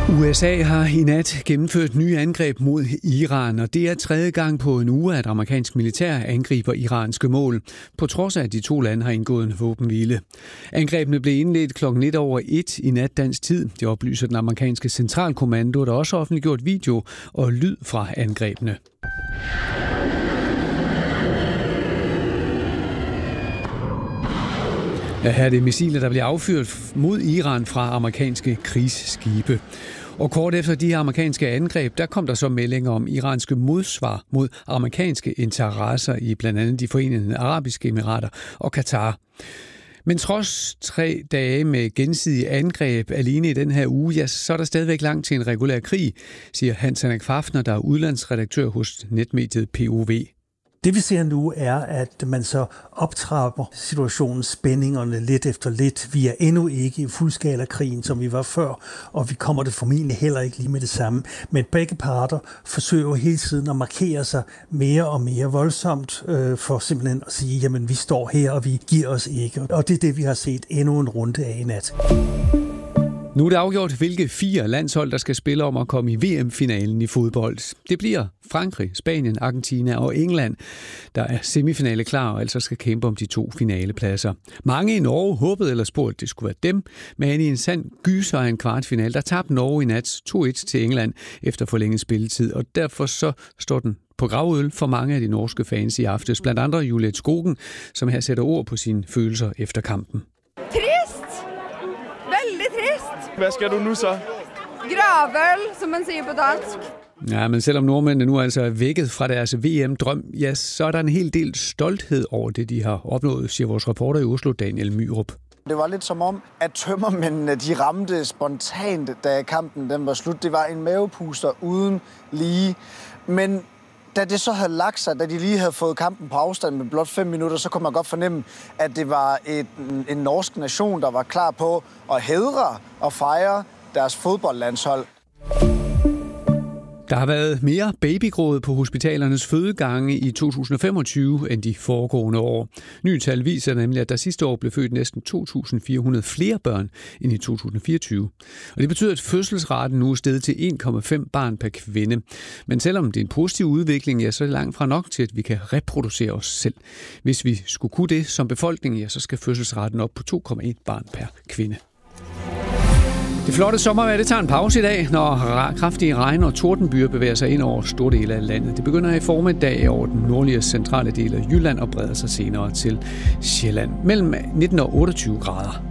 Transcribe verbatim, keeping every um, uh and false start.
U S A har i nat gennemført nye angreb mod Iran, og det er tredje gang på en uge, at amerikansk militær angriber iranske mål, på trods af, at de to lande har indgået en våbenhvile. Angrebene blev indledt klokken lidt over et i nat dansk tid. Det oplyser den amerikanske centralkommando, der også har offentliggjort video og lyd fra angrebene. Ja, her er det missiler, der bliver affyret mod Iran fra amerikanske krigsskibe. Og kort efter de her amerikanske angreb, der kom der så meldinger om iranske modsvar mod amerikanske interesser i blandt andet de Forenede Arabiske Emirater og Katar. Men trods tre dage med gensidige angreb alene i den her uge, ja, så er der stadigvæk langt til en regulær krig, siger Hans Henrik Fafner, der er udlandsredaktør hos netmediet P O V. Det vi ser nu er, at man så optrapper situationen, spændingerne lidt efter lidt. Vi er endnu ikke i fuldskala-krigen, som vi var før, og vi kommer det formentlig heller ikke lige med det samme. Men begge parter forsøger hele tiden at markere sig mere og mere voldsomt, øh, for simpelthen at sige, jamen vi står her, og vi giver os ikke. Og det er det, vi har set endnu en runde af i nat. Nu er det afgjort, hvilke fire landshold, der skal spille om at komme i V M-finalen i fodbold. Det bliver Frankrig, Spanien, Argentina og England, der er semifinale klar og altså skal kæmpe om de to finalepladser. Mange i Norge håbede eller spurgte, at det skulle være dem, men i en sand gyser af en kvartfinal, der tabte Norge i nat to et til England efter forlænget spilletid, og derfor så står den på gravøl for mange af de norske fans i aftes, blandt andre Juliet Skogen, som her sætter ord på sine følelser efter kampen. Hvad skal du nu så? Gravøl, som man siger på dansk. Ja, men selvom nordmændene nu altså er vækket fra deres V M-drøm, ja, så er der en hel del stolthed over det, de har opnået, siger vores reporter i Oslo, Daniel Myrup. Det var lidt som om, at tømmermændene de ramte spontant, da kampen den var slut. Det var en mavepuster uden lige. Men da det så havde lagt sig, da de lige havde fået kampen på afstand med blot fem minutter, så kunne man godt fornemme, at det var et, en norsk nation, der var klar på at hædre og fejre deres fodboldlandshold. Der har været mere babygråd på hospitalernes fødegange i to tusind og femogtyve end de foregående år. Nye tal viser nemlig, at der sidste år blev født næsten to tusind fire hundrede flere børn end i to tusind og fireogtyve. Og det betyder, at fødselsraten nu er steget til en komma fem barn per kvinde. Men selvom det er en positiv udvikling, ja, så er det langt fra nok til, at vi kan reproducere os selv. Hvis vi skulle kunne det som befolkning, ja, så skal fødselsraten op på to komma et barn per kvinde. Det flotte sommervejr, det tager en pause i dag, når kraftige regn- og tordenbyer bevæger sig ind over store dele af landet. Det begynder i formiddag over den nordlige og centrale del af Jylland og breder sig senere til Sjælland. Mellem nitten og otteogtyve grader.